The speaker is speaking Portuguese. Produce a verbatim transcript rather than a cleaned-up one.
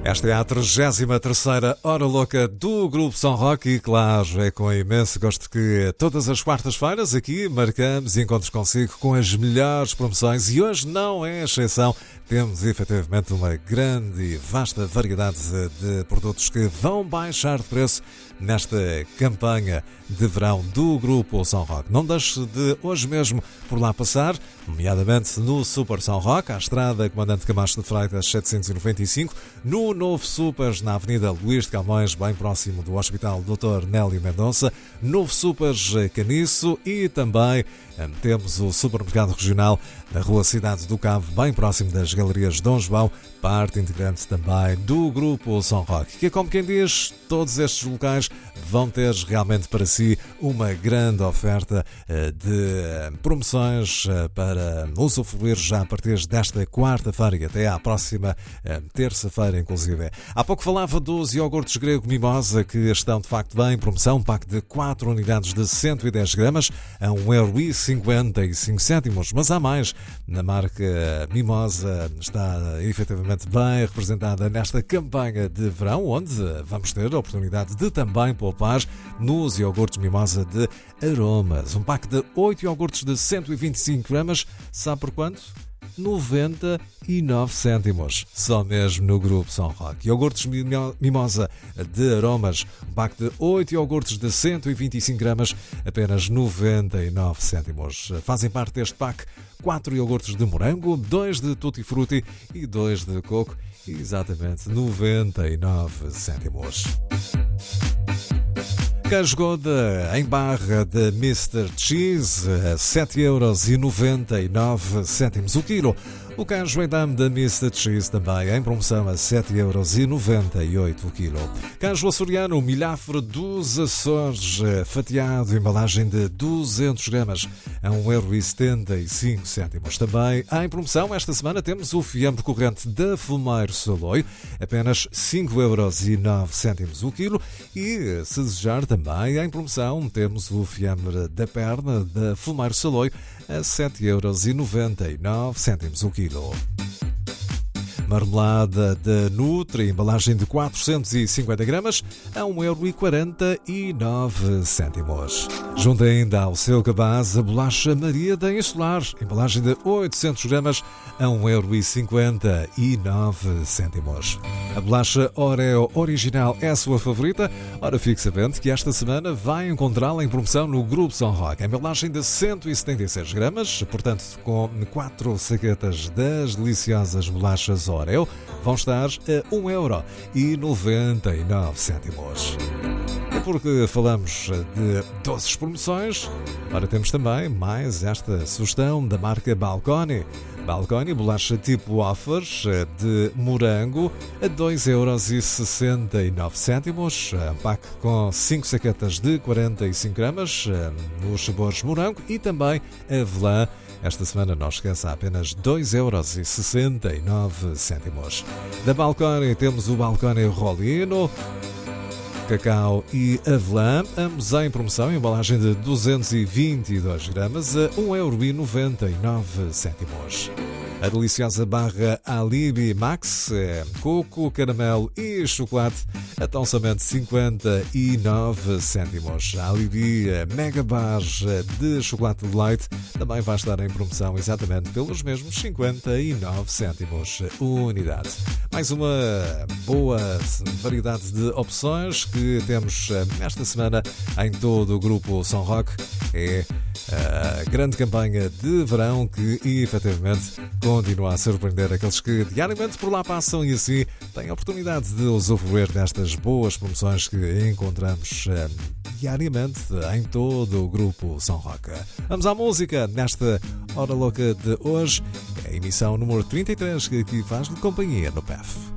Esta é a trigésima terceira Hora Louca do Grupo São Roque e, claro, é com imenso gosto que todas as quartas-feiras aqui marcamos encontros consigo com as melhores promoções e hoje não é exceção. Temos efetivamente uma grande e vasta variedade de produtos que vão baixar de preço nesta campanha de verão do Grupo São Roque. Não deixe de hoje mesmo por lá passar, nomeadamente no Super São Roque, à estrada Comandante Camacho de Freitas setecentos e noventa e cinco, no novo Supers na Avenida Luís de Camões, bem próximo do Hospital doutor Nélio Mendonça, novo Supers Caniço e também temos o Supermercado Regional na Rua Cidade do Cabo, bem próximo das Galerias Dom João, parte integrante também do Grupo São Roque, que, como quem diz, todos estes locais vão ter realmente para si uma grande oferta de promoções para usufruir já a partir desta quarta-feira e até à próxima terça-feira, inclusive. Há pouco falava dos iogurtes grego Mimosa, que estão de facto bem em promoção, um pack de quatro unidades de cento e dez gramas a um euro e cinquenta e cinco cêntimos, mas há mais. Na marca Mimosa está efetivamente bem representada nesta campanha de verão, onde vamos ter a oportunidade de também poupar nos iogurtes Mimosa de Aromas. Um pack de oito iogurtes de cento e vinte e cinco gramas, sabe por quanto? noventa e nove cêntimos, só mesmo no Grupo São Roque. Iogurtes Mimosa de Aromas, um pack de oito iogurtes de cento e vinte e cinco gramas, apenas noventa e nove cêntimos. Fazem parte deste pack quatro iogurtes de morango, dois de tutti frutti e dois de coco, exatamente noventa e nove cêntimos. Queijo Gouda em barra de mister Cheese a sete euros e noventa e nove cêntimos o quilo. O queijo em dame da mister Cheese também em promoção a sete euros e noventa e oito o quilo. Queijo açoriano milhafre dos Açores fatiado, embalagem de duzentos gramas a um euro e setenta e cinco cêntimos. Também em promoção esta semana temos o fiambre corrente da Fumeiro Saloio, apenas cinco euros e nove cêntimos o quilo. E, se desejar, também em promoção temos o fiambre da perna da Fumeiro Saloio a sete euros e noventa e nove cêntimos o quilo. Marmelada da Nutri, embalagem de quatrocentos e cinquenta gramas a um euro e quarenta e nove cêntimos. Junto ainda ao seu cabaz a bolacha Maria da Insular, embalagem de oitocentos gramas a um euro e cinquenta e nove cêntimos. A bolacha Oreo original é a sua favorita? Ora, fique sabendo que esta semana vai encontrá-la em promoção no Grupo São Roque, embalagem de cento e setenta e seis gramas, portanto com quatro saquetas das deliciosas bolachas Oreo, vão estar a um euro e noventa e nove cêntimos. E porque falamos de doces promoções, ora temos também mais esta sugestão da marca Balconi. Balconi, bolacha tipo wafers de morango a dois euros e sessenta e nove cêntimos, um pack com cinco saquetas de quarenta e cinco gramas nos sabores morango e também avelã. Esta semana não esqueça, apenas dois euros e sessenta e nove cêntimos. Da Balconi temos o Balconi Rolino, cacau e avelã, ambos em promoção, embalagem de duzentos e vinte e dois gramas a um euro e noventa e nove cêntimos. A deliciosa barra Alibi Max, é coco, caramelo e chocolate, a tão somente cinquenta e nove cêntimos. A Alibi Mega Bar de chocolate de leite também vai estar em promoção exatamente pelos mesmos cinquenta e nove cêntimos unidade. Mais uma boa variedade de opções que temos esta semana em todo o Grupo São Roque. É a grande campanha de verão que efetivamente continua a surpreender aqueles que diariamente por lá passam e assim têm a oportunidade de usufruir destas boas promoções que encontramos eh, diariamente em todo o Grupo São Roque. Vamos à música nesta Hora Louca de hoje, é a emissão número trinta e três que aqui faz de companhia no P E F.